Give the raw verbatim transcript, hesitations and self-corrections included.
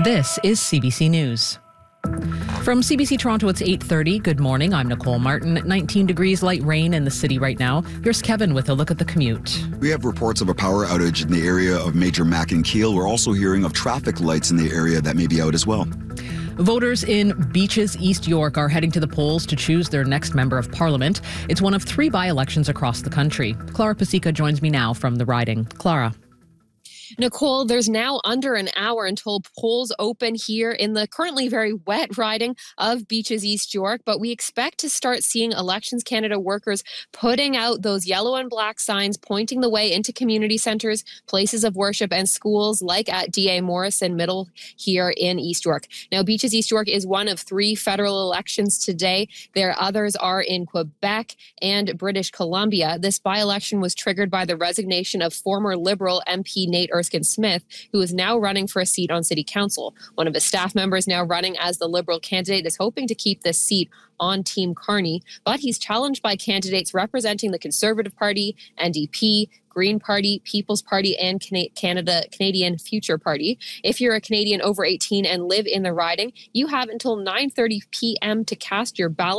This is C B C News. From C B C Toronto, it's eight thirty. Good morning. I'm Nicole Martin. nineteen degrees, light rain in the city right now. Here's Kevin with a look at the commute. We have reports of a power outage in the area of Major Mac and Keel. We're also hearing of traffic lights in the area that may be out as well. Voters in Beaches, East York are heading to the polls to choose their next member of parliament. It's one of three by-elections across the country. Clara Pasica joins me now from the riding. Clara. Nicole, there's now under an hour until polls open here in the currently very wet riding of Beaches, East York, but we expect to start seeing Elections Canada workers putting out those yellow and black signs pointing the way into community centres, places of worship, and schools like at D A Morrison Middle here in East York. Now, Beaches, East York is one of three federal elections today. There others are in Quebec and British Columbia. This by-election was triggered by the resignation of former Liberal M P Nate Erskine Smith, who is now running for a seat on City Council. One of his staff members now running as the Liberal candidate is hoping to keep this seat on Team Carney, but he's challenged by candidates representing the Conservative Party, N D P, Green Party, People's Party, and Canada Canadian Future Party. If you're a Canadian over eighteen and live in the riding, you have until nine thirty p.m. to cast your ballot.